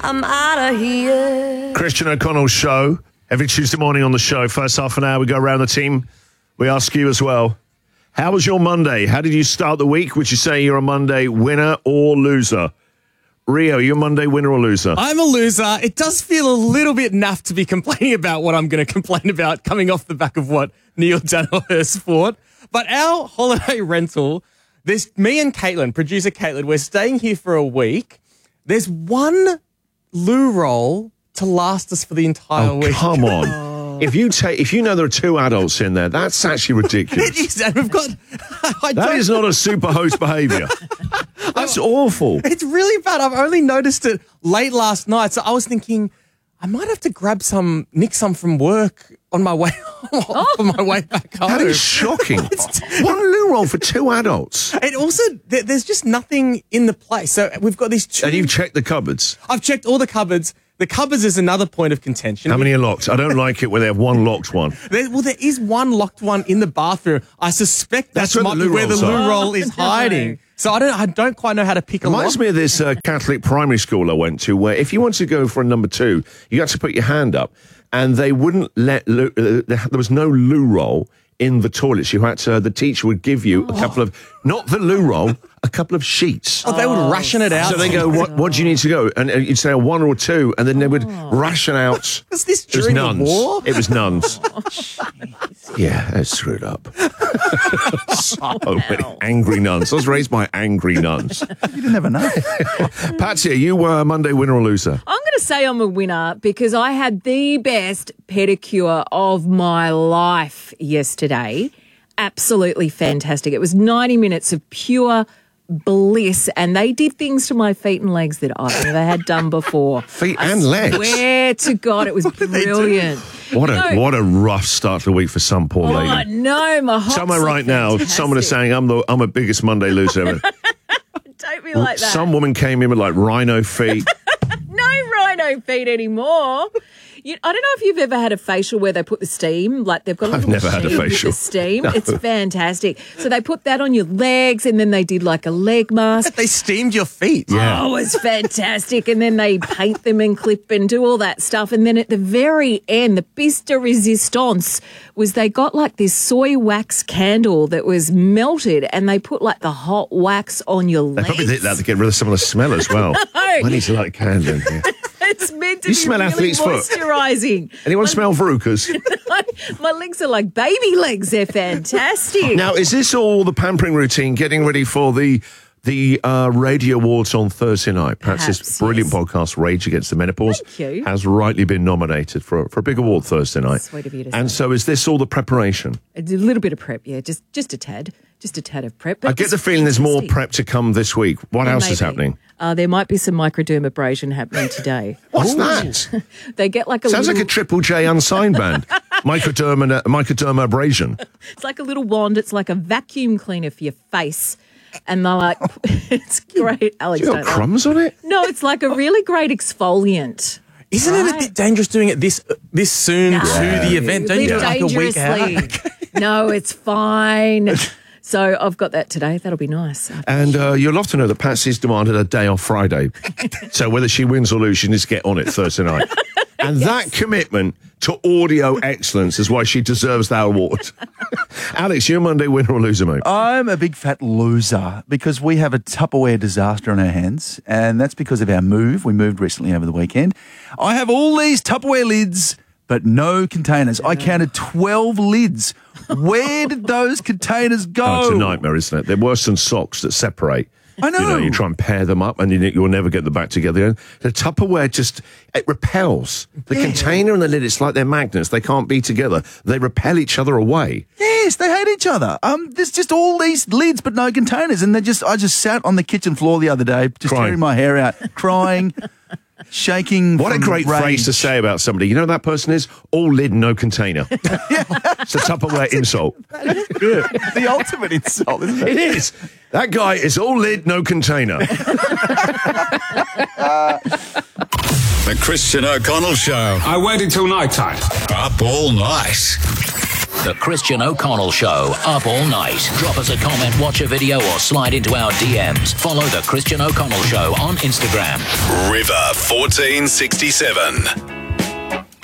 I'm out of here. Christian O'Connell's show. Every Tuesday morning on the show, first half an hour, we go around the team. We ask you as well, how was your Monday? How did you start the week? Would you say you're a Monday winner or loser? Rio, you a Monday winner or loser? I'm a loser. It does feel a little bit naff to be complaining about what I'm going to complain about coming off the back of what Neil Danielhurst fought. But our holiday rental, there's me and Caitlin, producer Caitlin, we're staying here for a week. There's one loo roll to last us for the entire week. Come on. If you know there are two adults in there, that's actually ridiculous. It is, and we've got... That is not a super host behaviour. That's awful. It's really bad. I've only noticed it late last night, so I was thinking I might have to nick some from work on my way on my way back home. That is shocking. One loo roll for two adults. And also, there's just nothing in the place. So we've got these two... And you've checked the cupboards? I've checked all the cupboards. The cupboards is another point of contention. How many are locked? I don't like it when they have one locked one. There is one locked one in the bathroom. I suspect that's where the loo roll is hiding. So I don't quite know how to pick a lock. Reminds me of this Catholic primary school I went to, where if you wanted to go for a number two, you had to put your hand up, and they wouldn't let. There was no loo roll in the toilets. You had to. The teacher would give you a couple of, not the loo roll, a couple of sheets. Oh, they would ration it out. So they go, what do you need to go? And you'd say a one or a two, and then they would ration out. Was this during the war? It was nuns. Yeah, that's screwed up. So many angry nuns. I was raised by angry nuns. You didn't ever know. Patsy, are you a Monday winner or loser? I'm going to say I'm a winner because I had the best pedicure of my life yesterday. Absolutely fantastic. It was 90 minutes of pure bliss, and they did things to my feet and legs that I've never had done before. Feet and legs? Swear to God, it was brilliant. What a rough start to the week for some poor lady. Oh, no, my hops Somewhere right now, someone is saying I'm a biggest Monday loser ever. Don't be like that. Some woman came in with like rhino feet. No rhino feet anymore. I don't know if you've ever had a facial where they put the steam, like they've got a I've little never had a machine with facial. the steam. No. It's fantastic. So they put that on your legs, and then they did like a leg mask. They steamed your feet. Yeah. Oh, it's fantastic. And then they paint them and clip and do all that stuff. And then at the very end, the piece de resistance was they got like this soy wax candle that was melted, and they put like the hot wax on your legs. They probably did that to get rid of some of the smell as well. I need to light a candle in here. It's meant to You be smell really athlete's foot. moisturising. Anyone smell verrucas? My legs are like baby legs. They're fantastic. Now, is this all the pampering routine, getting ready for the Radio Awards on Thursday night? Perhaps this brilliant podcast, Rage Against the Menopause, has rightly been nominated for a big award Thursday night. Sweet of you to And say. so is this all the preparation? A little bit of prep, yeah, just a tad of prep. But I get the feeling there's more prep to come this week. What else is happening? There might be some microdermabrasion happening today. What's that? They get like a Sounds little... like a Triple J unsigned band. Microdermabrasion. It's like a little wand. It's like a vacuum cleaner for your face. And they're like, it's great. Alex, You got crumbs on it? No, it's like a really great exfoliant. Isn't it a bit dangerous doing it this soon to the event? Don't you do it like a week out? No, it's fine. So I've got that today. That'll be nice. And you'll love to know that Patsy's demanded a day off Friday. So whether she wins or loses, she needs to get on it Thursday night. And that commitment to audio excellence is why she deserves that award. Alex, you're a Monday winner or loser, mate? I'm a big fat loser because we have a Tupperware disaster on our hands, and that's because of our move. We moved recently over the weekend. I have all these Tupperware lids, but no containers. I counted 12 lids. Where did those containers go? Oh, it's a nightmare, isn't it? They're worse than socks that separate. I know. You try and pair them up and you'll never get them back together. The Tupperware it repels. The container and the lid, it's like they're magnets. They can't be together. They repel each other away. Yes, they hate each other. There's just all these lids but no containers. And I just sat on the kitchen floor the other day, just tearing my hair out, crying, shaking. What a great phrase to say about somebody. You know who that person is? All lid, no container. It's a Tupperware insult. Good. The ultimate insult, isn't it? It is. That guy is all lid, no container. The Christian O'Connell Show. I waited till night time. Up all night. The Christian O'Connell Show, up all night. Drop us a comment, watch a video, or slide into our DMs. Follow The Christian O'Connell Show on Instagram. River 1467.